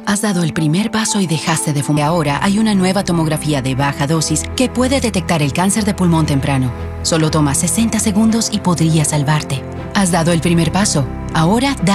Has dado el primer paso y dejaste de fumar. Ahora hay una nueva tomografía de baja dosis que puede detectar el cáncer de pulmón temprano. Solo toma 60 segundos y podría salvarte. Has dado el primer paso. Ahora da